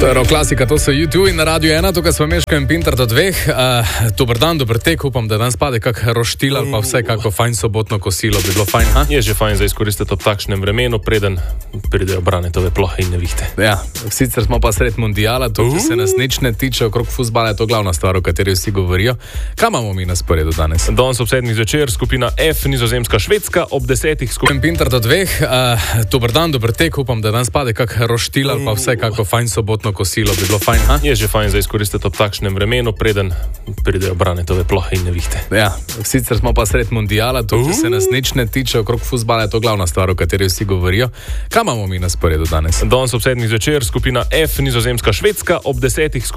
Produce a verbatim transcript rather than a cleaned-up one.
Staro klasika, to so YouTube in na Radiu ena, tukaj smo Meško in Pintar do dveh. Uh, dober dan, dober tek, upam, da danes pade kak roštil ali pa vse kako fajn sobotno kosilo, bi bilo fajn, ha? Je že fajn za izkoristiti ob takšnem vremenu, preden pridejo Branetove plohe in nevihte. Ja, sicer smo pa sred mundiala, to, če se nas nič ne tiče, okrog fuzbala je to glavna stvar, o kateri vsi govorijo. Kaj imamo mi na sporedu danes? Danes ob sedmih zvečer, skupina F, Nizozemska, Švedska, ob desetih skupina Pintar do dveh. Uh, dober dan, dober tek, upam, da danes pade kak roštil ali pa vse kako fajn sobotno kosilo, bi bilo fajn, ha? Je že fajn za izkoristiti ob takšnem vremenu, preden pridejo Branetove plohe in nevihte. Ja, sicer smo pa sred mundiala, to, če se nas nič ne tiče, okrog fuzbala je to glavna stvar, o kateri vsi govorijo. Kaj imamo mi na sporedu danes? Danes ob sedmih zvečer, skupina F, Nizozemska, Švedska, ob desetih skupina